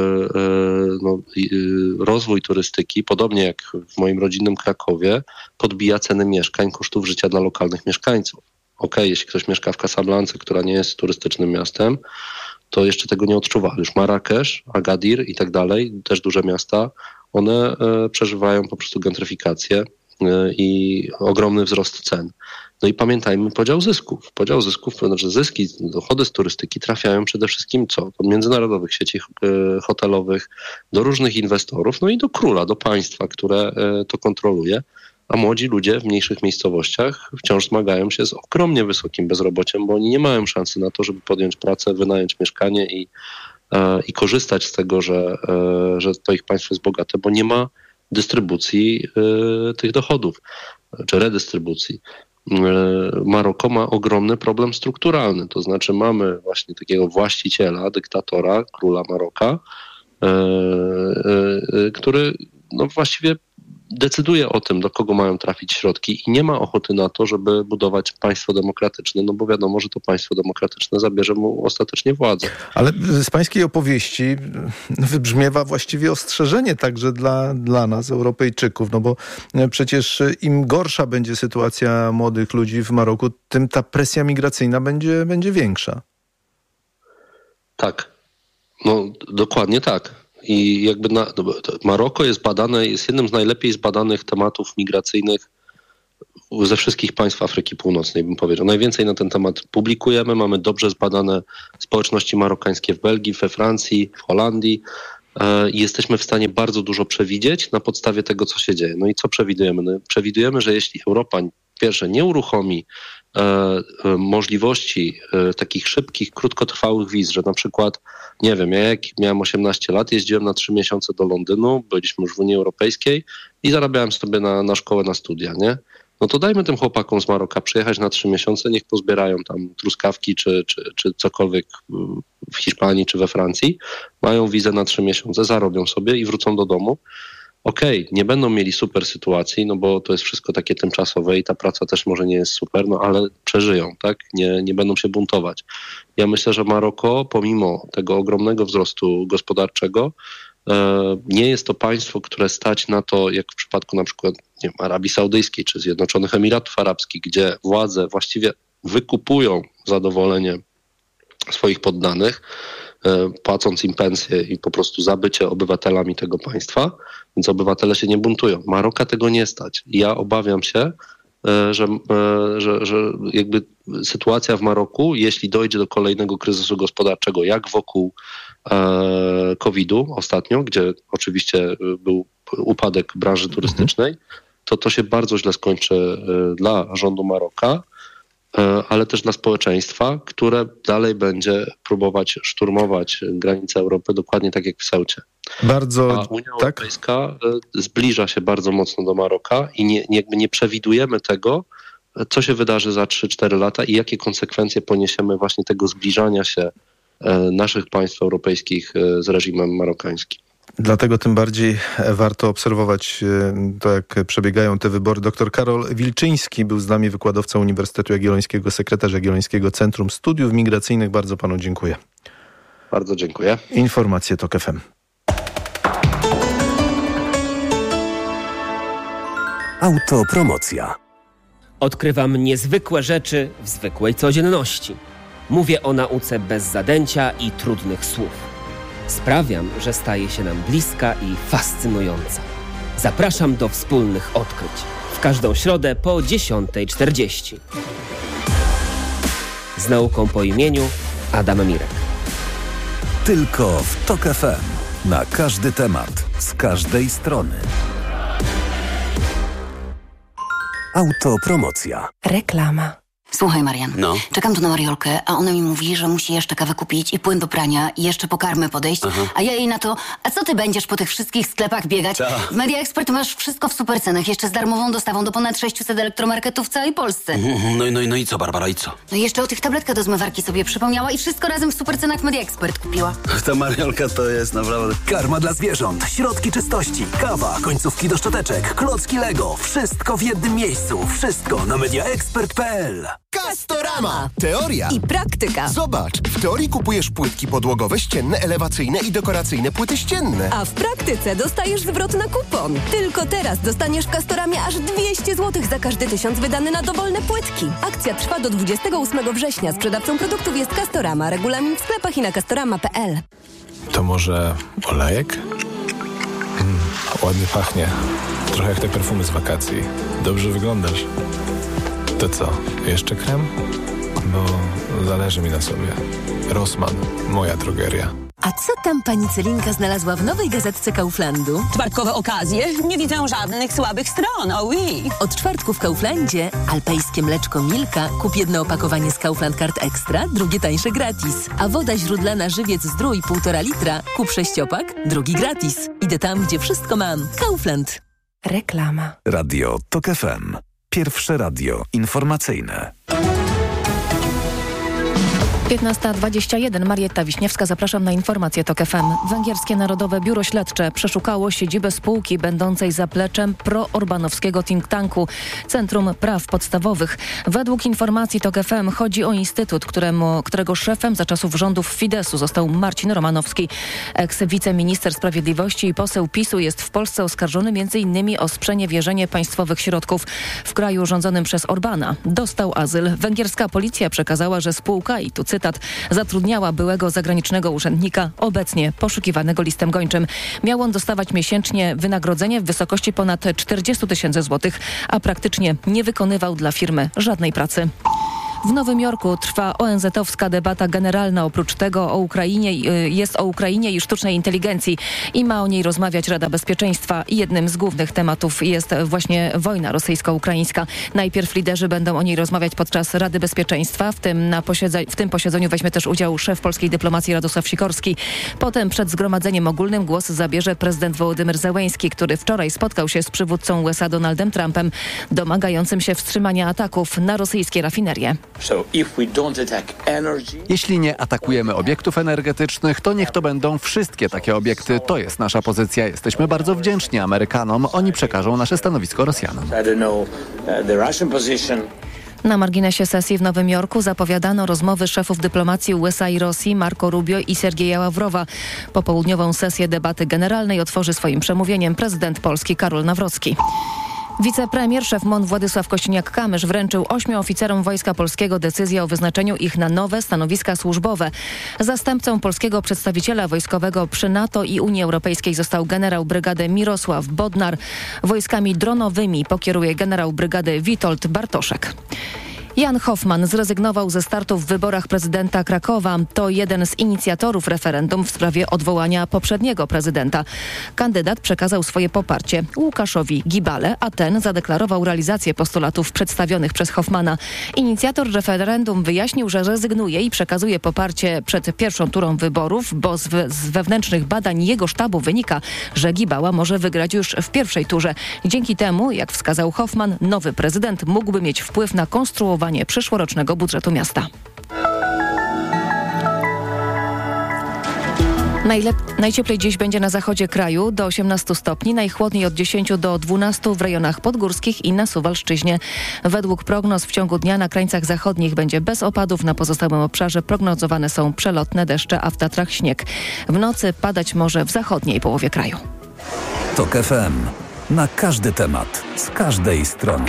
rozwój turystyki, podobnie jak w moim rodzinnym Krakowie, podbija ceny mieszkań, kosztów życia dla lokalnych mieszkańców. Jeśli ktoś mieszka w Casablance, która nie jest turystycznym miastem, to jeszcze tego nie odczuwa. Już Marrakesz, Agadir i tak dalej, też duże miasta, one przeżywają po prostu gentryfikację i ogromny wzrost cen. I pamiętajmy podział zysków. Znaczy zyski, dochody z turystyki trafiają przede wszystkim do międzynarodowych sieci hotelowych, do różnych inwestorów, i do króla, do państwa, które to kontroluje. A młodzi ludzie w mniejszych miejscowościach wciąż zmagają się z ogromnie wysokim bezrobociem, bo oni nie mają szansy na to, żeby podjąć pracę, wynająć mieszkanie i korzystać z tego, że to ich państwo jest bogate, bo nie ma dystrybucji tych dochodów, czy redystrybucji. Maroko ma ogromny problem strukturalny, to znaczy mamy właśnie takiego właściciela, dyktatora, króla Maroka, który właściwie decyduje o tym, do kogo mają trafić środki i nie ma ochoty na to, żeby budować państwo demokratyczne, bo wiadomo, że to państwo demokratyczne zabierze mu ostatecznie władzę. Ale z pańskiej opowieści wybrzmiewa właściwie ostrzeżenie także dla nas, Europejczyków, bo przecież im gorsza będzie sytuacja młodych ludzi w Maroku, tym ta presja migracyjna będzie większa. Tak. Dokładnie tak. I jakby Maroko jest badane, jest jednym z najlepiej zbadanych tematów migracyjnych ze wszystkich państw Afryki Północnej, bym powiedział. Najwięcej na ten temat publikujemy, mamy dobrze zbadane społeczności marokańskie w Belgii, we Francji, w Holandii i jesteśmy w stanie bardzo dużo przewidzieć na podstawie tego, co się dzieje. I co przewidujemy? Przewidujemy, że jeśli Europa pierwsze nie uruchomi możliwości takich szybkich, krótkotrwałych wiz, że na przykład, nie wiem, ja jak miałem 18 lat, jeździłem na 3 miesiące do Londynu, byliśmy już w Unii Europejskiej i zarabiałem sobie na szkołę, na studia, nie? To dajmy tym chłopakom z Maroka przyjechać na 3 miesiące, niech pozbierają tam truskawki czy cokolwiek w Hiszpanii czy we Francji, mają wizę na 3 miesiące, zarobią sobie i wrócą do domu. Okej, nie będą mieli super sytuacji, bo to jest wszystko takie tymczasowe i ta praca też może nie jest super, ale przeżyją, tak? Nie będą się buntować. Ja myślę, że Maroko, pomimo tego ogromnego wzrostu gospodarczego, nie jest to państwo, które stać na to, jak w przypadku na przykład Arabii Saudyjskiej czy Zjednoczonych Emiratów Arabskich, gdzie władze właściwie wykupują zadowolenie swoich poddanych, płacąc im pensje i po prostu za bycie obywatelami tego państwa, więc obywatele się nie buntują. Maroka tego nie stać. Ja obawiam się, że jakby sytuacja w Maroku, jeśli dojdzie do kolejnego kryzysu gospodarczego, jak wokół COVID-u ostatnio, gdzie oczywiście był upadek branży turystycznej, to się bardzo źle skończy dla rządu Maroka, ale też dla społeczeństwa, które dalej będzie próbować szturmować granice Europy, dokładnie tak jak w Ceucie. A Unia Europejska zbliża się bardzo mocno do Maroka i nie przewidujemy tego, co się wydarzy za 3-4 lata i jakie konsekwencje poniesiemy właśnie tego zbliżania się naszych państw europejskich z reżimem marokańskim. Dlatego tym bardziej warto obserwować to, jak przebiegają te wybory. Dr Karol Wilczyński był z nami, wykładowca Uniwersytetu Jagiellońskiego, sekretarz Jagiellońskiego Centrum Studiów Migracyjnych. Bardzo panu dziękuję. Bardzo dziękuję. Informacje TOK FM. Autopromocja. Odkrywam niezwykłe rzeczy w zwykłej codzienności. Mówię o nauce bez zadęcia i trudnych słów. Sprawiam, że staje się nam bliska i fascynująca. Zapraszam do wspólnych odkryć. W każdą środę po 10:40. Z nauką po imieniu Adam Mirek. Tylko w TOK FM. Na każdy temat, z każdej strony. Autopromocja. Reklama. Słuchaj, Marian, czekam tu na Mariolkę, a ona mi mówi, że musi jeszcze kawę kupić i płyn do prania i jeszcze po karmę podejść, a ja jej na to, a co ty będziesz po tych wszystkich sklepach biegać? W Media Expert masz wszystko w supercenach, jeszcze z darmową dostawą do ponad 600 elektromarketów w całej Polsce. No i co, Barbara, i co? No i jeszcze o tych tabletkach do zmywarki sobie przypomniała i wszystko razem w supercenach w Media Expert kupiła. Ta Mariolka to jest naprawdę... Karma dla zwierząt, środki czystości, kawa, końcówki do szczoteczek, klocki Lego. Wszystko w jednym miejscu. Wszystko na mediaexpert.pl. Castorama. Teoria i praktyka. Zobacz, w teorii kupujesz płytki podłogowe, ścienne, elewacyjne i dekoracyjne płyty ścienne. A w praktyce dostajesz zwrot na kupon. Tylko teraz dostaniesz w Castoramie aż 200 zł za każdy 1000 wydany na dowolne płytki. Akcja trwa do 28 września. Sprzedawcą produktów jest Castorama. Regulamin w sklepach i na castorama.pl. To może olejek? Ładnie pachnie. Trochę jak te perfumy z wakacji. Dobrze wyglądasz. To co? Jeszcze krem? Bo zależy mi na sobie. Rossmann, moja drogeria. A co tam pani Celinka znalazła w nowej gazetce Kauflandu? Czwartkowe okazje? Nie widzę żadnych słabych stron, oui. Od czwartku w Kauflandzie alpejskie mleczko Milka. Kup jedno opakowanie z Kaufland Card Extra, drugie tańsze gratis. A woda źródlana Żywiec Zdrój 1,5 litra. Kup 6-opak, drugi gratis. Idę tam, gdzie wszystko mam. Kaufland. Reklama. Radio TOK FM. Pierwsze radio informacyjne. 15:21. Marietta Wiśniewska, zapraszam na informację TOK FM. Węgierskie Narodowe Biuro Śledcze przeszukało siedzibę spółki będącej zapleczem proorbanowskiego think tanku Centrum Praw Podstawowych. Według informacji TOK FM chodzi o instytut, którego szefem za czasów rządów Fideszu został Marcin Romanowski. Eks-wiceminister sprawiedliwości i poseł PiS-u jest w Polsce oskarżony m.in. o sprzeniewierzenie państwowych środków. W kraju rządzonym przez Orbana dostał azyl. Węgierska policja przekazała, że spółka, i tu cytat, zatrudniała byłego zagranicznego urzędnika, obecnie poszukiwanego listem gończym. Miał on dostawać miesięcznie wynagrodzenie w wysokości ponad 40 000 złotych, a praktycznie nie wykonywał dla firmy żadnej pracy. W Nowym Jorku trwa ONZ-owska debata generalna. Oprócz tego jest o Ukrainie i sztucznej inteligencji i ma o niej rozmawiać Rada Bezpieczeństwa. Jednym z głównych tematów jest właśnie wojna rosyjsko-ukraińska. Najpierw liderzy będą o niej rozmawiać podczas Rady Bezpieczeństwa. W tym posiedzeniu weźmie też udział szef polskiej dyplomacji Radosław Sikorski. Potem przed zgromadzeniem ogólnym głos zabierze prezydent Wołodymyr Zełenski, który wczoraj spotkał się z przywódcą USA Donaldem Trumpem, domagającym się wstrzymania ataków na rosyjskie rafinerie. Jeśli nie atakujemy obiektów energetycznych, to niech to będą wszystkie takie obiekty. To jest nasza pozycja. Jesteśmy bardzo wdzięczni Amerykanom. Oni przekażą nasze stanowisko Rosjanom. Na marginesie sesji w Nowym Jorku zapowiadano rozmowy szefów dyplomacji USA i Rosji Marco Rubio i Sergieja Ławrowa. Popołudniową sesję debaty generalnej otworzy swoim przemówieniem prezydent Polski Karol Nawrocki. Wicepremier, szef MON Władysław Kościniak-Kamysz wręczył 8 oficerom Wojska Polskiego decyzję o wyznaczeniu ich na nowe stanowiska służbowe. Zastępcą polskiego przedstawiciela wojskowego przy NATO i Unii Europejskiej został generał brygady Mirosław Bodnar. Wojskami dronowymi pokieruje generał brygady Witold Bartoszek. Jan Hoffman zrezygnował ze startu w wyborach prezydenta Krakowa. To jeden z inicjatorów referendum w sprawie odwołania poprzedniego prezydenta. Kandydat przekazał swoje poparcie Łukaszowi Gibale, a ten zadeklarował realizację postulatów przedstawionych przez Hoffmana. Inicjator referendum wyjaśnił, że rezygnuje i przekazuje poparcie przed pierwszą turą wyborów, bo z wewnętrznych badań jego sztabu wynika, że Gibała może wygrać już w pierwszej turze. Dzięki temu, jak wskazał Hoffman, nowy prezydent mógłby mieć wpływ na konstruowanie przyszłorocznego budżetu miasta. Najcieplej dziś będzie na zachodzie kraju do 18 stopni, najchłodniej od 10 do 12 w rejonach podgórskich i na Suwalszczyźnie. Według prognoz w ciągu dnia na krańcach zachodnich będzie bez opadów, na pozostałym obszarze prognozowane są przelotne deszcze, a w Tatrach śnieg. W nocy padać może w zachodniej połowie kraju. TOK FM. Na każdy temat, z każdej strony.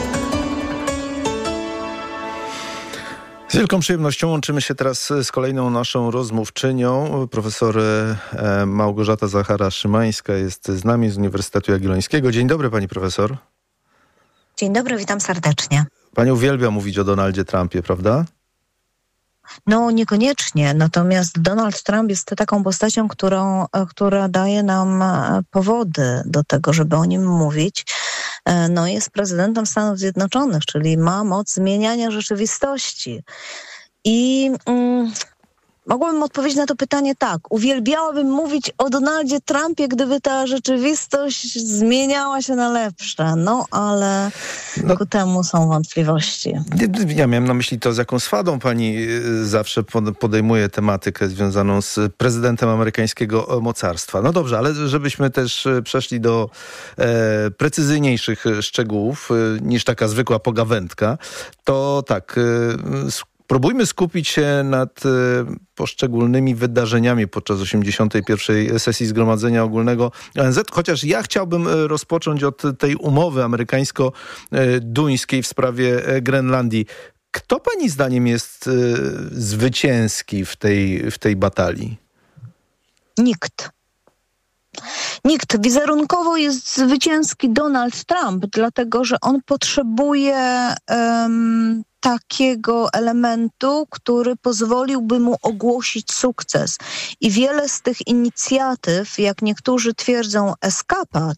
Z wielką przyjemnością łączymy się teraz z kolejną naszą rozmówczynią. Profesor Małgorzata Zachara-Szymańska jest z nami z Uniwersytetu Jagiellońskiego. Dzień dobry, pani profesor. Dzień dobry, witam serdecznie. Pani uwielbia mówić o Donaldzie Trumpie, prawda? No niekoniecznie, natomiast Donald Trump jest taką postacią, która daje nam powody do tego, żeby o nim mówić. No jest prezydentem Stanów Zjednoczonych, czyli ma moc zmieniania rzeczywistości. I mogłabym odpowiedzieć na to pytanie tak. Uwielbiałabym mówić o Donaldzie Trumpie, gdyby ta rzeczywistość zmieniała się na lepsze. No, ale ku temu są wątpliwości. Ja miałem na myśli to, z jaką swadą pani zawsze podejmuje tematykę związaną z prezydentem amerykańskiego mocarstwa. No dobrze, ale żebyśmy też przeszli do precyzyjniejszych szczegółów niż taka zwykła pogawędka, to tak... Próbujmy skupić się nad poszczególnymi wydarzeniami podczas 81. sesji Zgromadzenia Ogólnego ONZ, chociaż ja chciałbym rozpocząć od tej umowy amerykańsko-duńskiej w sprawie Grenlandii. Kto pani zdaniem jest zwycięski w tej batalii? Nikt. Wizerunkowo jest zwycięski Donald Trump, dlatego że on potrzebuje takiego elementu, który pozwoliłby mu ogłosić sukces. I wiele z tych inicjatyw, jak niektórzy twierdzą, eskapad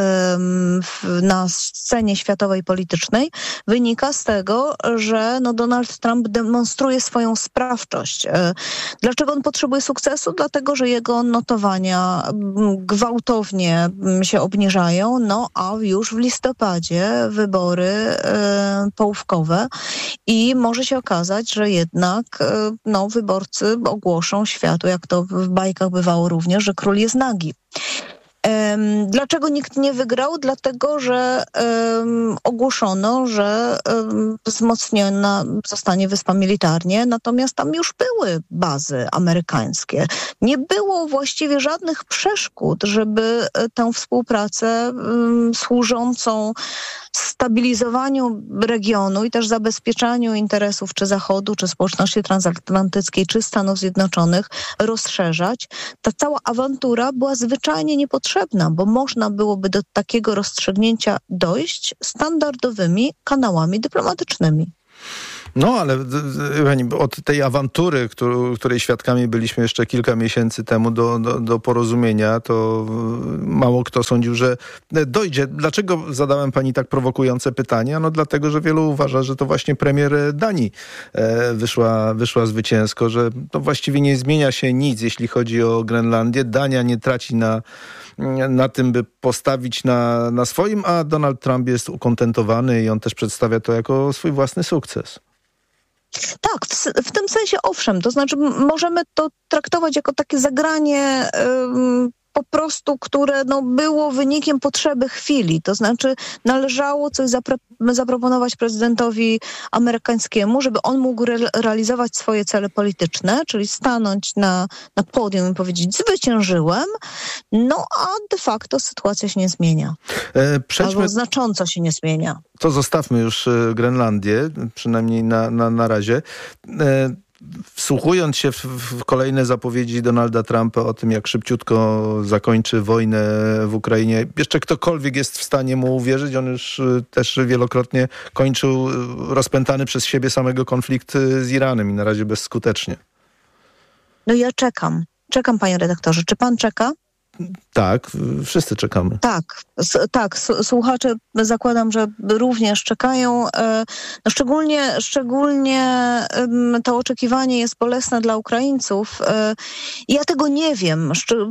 na scenie światowej politycznej, wynika z tego, że Donald Trump demonstruje swoją sprawczość. Dlaczego on potrzebuje sukcesu? Dlatego, że jego notowania gwałtownie się obniżają, a już w listopadzie wybory połówkowe i może się okazać, że jednak wyborcy ogłoszą światu, jak to w bajkach bywało również, że król jest nagi. Dlaczego nikt nie wygrał? Dlatego, że ogłoszono, że wzmocniona zostanie wyspa militarnie, natomiast tam już były bazy amerykańskie. Nie było właściwie żadnych przeszkód, żeby tę współpracę służącą stabilizowaniu regionu i też zabezpieczaniu interesów czy Zachodu, czy społeczności transatlantyckiej, czy Stanów Zjednoczonych rozszerzać. Ta cała awantura była zwyczajnie niepotrzebna, bo można byłoby do takiego rozstrzygnięcia dojść standardowymi kanałami dyplomatycznymi. Ale od tej awantury, której świadkami byliśmy jeszcze kilka miesięcy temu do porozumienia, to mało kto sądził, że dojdzie. Dlaczego zadałem pani tak prowokujące pytanie? Dlatego, że wielu uważa, że to właśnie premier Danii wyszła zwycięsko, że to właściwie nie zmienia się nic, jeśli chodzi o Grenlandię. Dania nie traci na tym, by postawić na swoim, a Donald Trump jest ukontentowany i on też przedstawia to jako swój własny sukces. Tak, w tym sensie owszem, to znaczy możemy to traktować jako takie zagranie po prostu, które było wynikiem potrzeby chwili. To znaczy należało coś zaproponować prezydentowi amerykańskiemu, żeby on mógł realizować swoje cele polityczne, czyli stanąć na podium i powiedzieć: zwyciężyłem, a de facto sytuacja się nie zmienia. Albo znacząco się nie zmienia. To zostawmy już Grenlandię, przynajmniej na razie. Wsłuchując się w kolejne zapowiedzi Donalda Trumpa o tym, jak szybciutko zakończy wojnę w Ukrainie, jeszcze ktokolwiek jest w stanie mu uwierzyć? On już też wielokrotnie kończył rozpętany przez siebie samego konflikt z Iranem i na razie bezskutecznie. Ja czekam. Czekam, panie redaktorze. Czy pan czeka? Tak, wszyscy czekamy. Tak, słuchacze zakładam, że również czekają. Szczególnie to oczekiwanie jest bolesne dla Ukraińców. Ja tego nie wiem.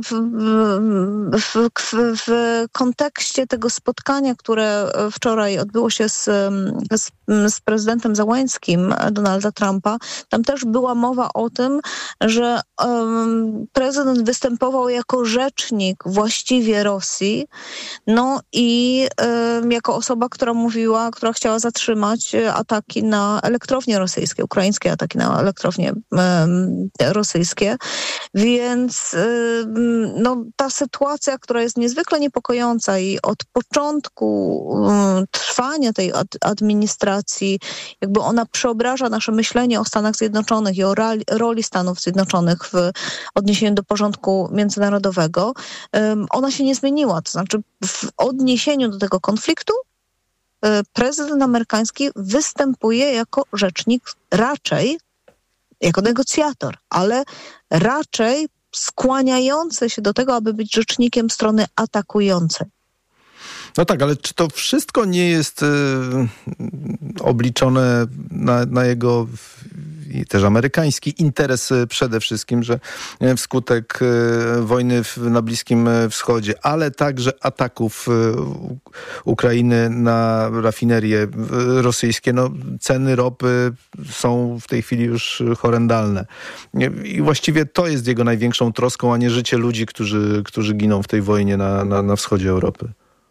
W kontekście tego spotkania, które wczoraj odbyło się z prezydentem Załańskim Donalda Trumpa, tam też była mowa o tym, że prezydent występował jako rzecznik właściwie Rosji, i jako osoba, która chciała zatrzymać ataki na elektrownie rosyjskie, ukraińskie ataki na elektrownie rosyjskie. Więc ta sytuacja, która jest niezwykle niepokojąca i od początku trwania tej administracji, jakby ona przeobraża nasze myślenie o Stanach Zjednoczonych i o roli Stanów Zjednoczonych w odniesieniu do porządku międzynarodowego, ona się nie zmieniła. To znaczy w odniesieniu do tego konfliktu prezydent amerykański występuje jako rzecznik, raczej jako negocjator, ale raczej skłaniający się do tego, aby być rzecznikiem strony atakującej. Tak, ale czy to wszystko nie jest obliczone na jego i też amerykański interes przede wszystkim, że wskutek wojny na Bliskim Wschodzie, ale także ataków Ukrainy na rafinerie rosyjskie, ceny ropy są w tej chwili już horrendalne. I właściwie to jest jego największą troską, a nie życie ludzi, którzy giną w tej wojnie na wschodzie Europy.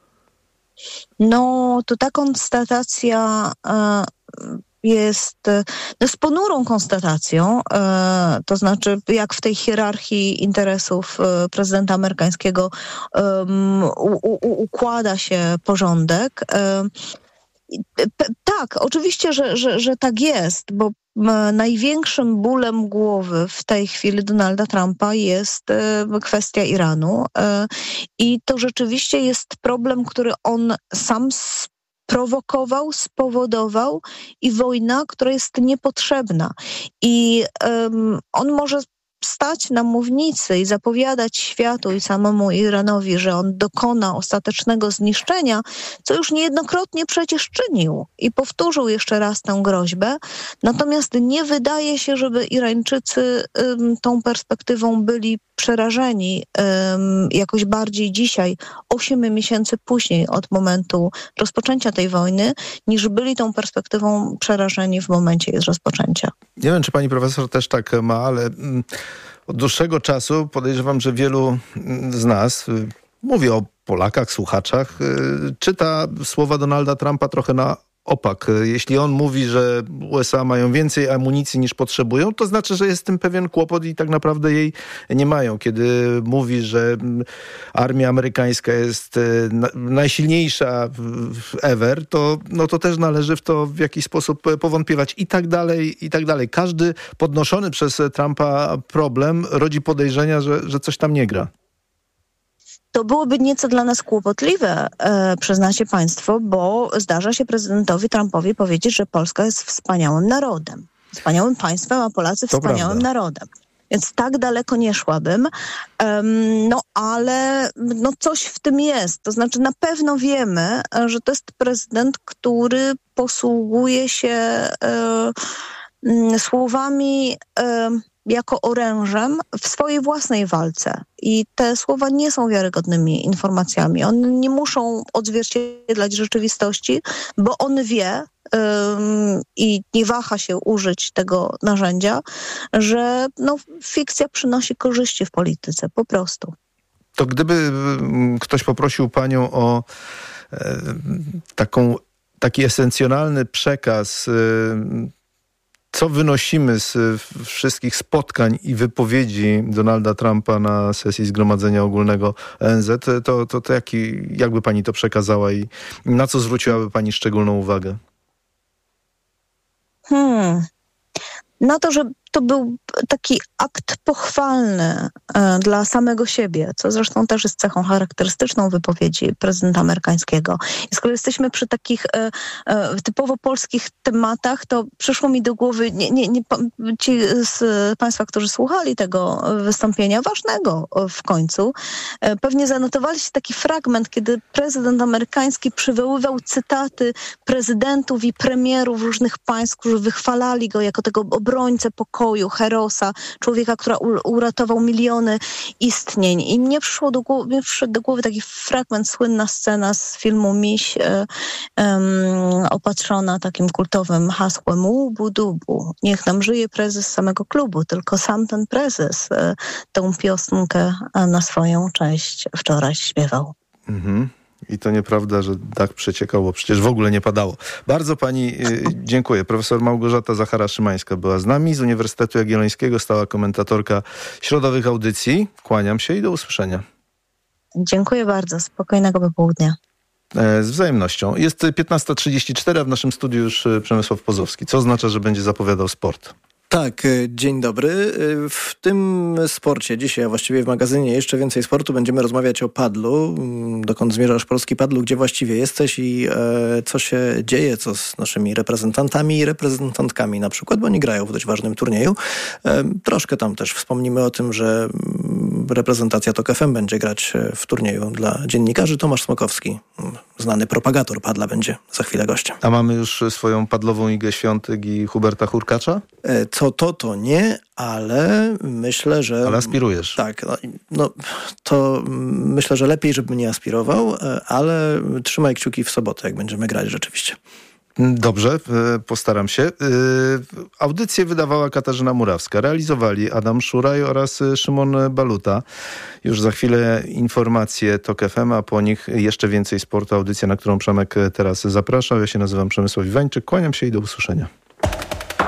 To ta konstatacja jest z ponurą konstatacją, to znaczy jak w tej hierarchii interesów prezydenta amerykańskiego układa się porządek. Tak, oczywiście, że tak jest, bo największym bólem głowy w tej chwili Donalda Trumpa jest kwestia Iranu i to rzeczywiście jest problem, który on sam sprowokował, spowodował i wojna, która jest niepotrzebna. I on może stać na mównicy i zapowiadać światu i samemu Iranowi, że on dokona ostatecznego zniszczenia, co już niejednokrotnie przecież czynił i powtórzył jeszcze raz tę groźbę. Natomiast nie wydaje się, żeby Irańczycy tą perspektywą byli przerażeni jakoś bardziej dzisiaj, 8 miesięcy później od momentu rozpoczęcia tej wojny, niż byli tą perspektywą przerażeni w momencie jej rozpoczęcia. Nie wiem, czy pani profesor też tak ma, ale od dłuższego czasu podejrzewam, że wielu z nas, mówię o Polakach, słuchaczach, czyta słowa Donalda Trumpa trochę na opak. Jeśli on mówi, że USA mają więcej amunicji niż potrzebują, to znaczy, że jest z tym pewien kłopot i tak naprawdę jej nie mają. Kiedy mówi, że armia amerykańska jest najsilniejsza ever, to też należy w to w jakiś sposób powątpiewać i tak dalej, i tak dalej. Każdy podnoszony przez Trumpa problem rodzi podejrzenia, że coś tam nie gra. To byłoby nieco dla nas kłopotliwe, przyznacie państwo, bo zdarza się prezydentowi Trumpowi powiedzieć, że Polska jest wspaniałym narodem, wspaniałym państwem, a Polacy wspaniałym narodem. Więc tak daleko nie szłabym, ale coś w tym jest. To znaczy na pewno wiemy, że to jest prezydent, który posługuje się słowami jako orężem w swojej własnej walce. I te słowa nie są wiarygodnymi informacjami. One nie muszą odzwierciedlać rzeczywistości, bo on wie i nie waha się użyć tego narzędzia, że fikcja przynosi korzyści w polityce, po prostu. To gdyby ktoś poprosił panią o taki esencjonalny przekaz, co wynosimy z wszystkich spotkań i wypowiedzi Donalda Trumpa na sesji Zgromadzenia Ogólnego ONZ, to jakby pani to przekazała i na co zwróciłaby pani szczególną uwagę? Na to, że to był taki akt pochwalny dla samego siebie, co zresztą też jest cechą charakterystyczną wypowiedzi prezydenta amerykańskiego. I skoro jesteśmy przy takich typowo polskich tematach, to przyszło mi do głowy, ci z państwa, którzy słuchali tego wystąpienia, ważnego w końcu, pewnie zanotowali się taki fragment, kiedy prezydent amerykański przywoływał cytaty prezydentów i premierów różnych państw, którzy wychwalali go jako tego obrońcę pokoju, herosa, człowieka, który uratował miliony istnień. I mnie przyszedł do głowy taki fragment, słynna scena z filmu Miś, opatrzona takim kultowym hasłem łubu dubu. Niech nam żyje prezes samego klubu, tylko sam ten prezes tę piosenkę na swoją cześć wczoraj śpiewał. I to nieprawda, że dach przeciekał, bo przecież w ogóle nie padało. Bardzo pani dziękuję. Profesor Małgorzata Zachara-Szymańska była z nami z Uniwersytetu Jagiellońskiego, stała komentatorka środowych audycji. Kłaniam się i do usłyszenia. Dziękuję bardzo. Spokojnego popołudnia. Z wzajemnością. Jest 15:34, a w naszym studiu już Przemysław Pozowski, co oznacza, że będzie zapowiadał sport. Tak, dzień dobry. W tym sporcie dzisiaj, a właściwie w magazynie Jeszcze Więcej Sportu będziemy rozmawiać o padlu. Dokąd zmierzasz, polski padlu, gdzie właściwie jesteś i co się dzieje, co z naszymi reprezentantami i reprezentantkami na przykład, bo oni grają w dość ważnym turnieju. Troszkę tam też wspomnimy o tym, że reprezentacja TOK FM będzie grać w turnieju dla dziennikarzy. Tomasz Smokowski, znany propagator padla, będzie za chwilę gościem. A mamy już swoją padlową Igę Świątek i Huberta Hurkacza? To nie, ale myślę, że... Ale aspirujesz. Tak, to myślę, że lepiej, żebym nie aspirował, ale trzymaj kciuki w sobotę, jak będziemy grać rzeczywiście. Dobrze, postaram się. Audycję wydawała Katarzyna Murawska. Realizowali Adam Szuraj oraz Szymon Baluta. Już za chwilę informacje TOK FM, a po nich Jeszcze Więcej Sportu. Audycja, na którą Przemek teraz zapraszał. Ja się nazywam Przemysław Iwańczyk. Kłaniam się i do usłyszenia.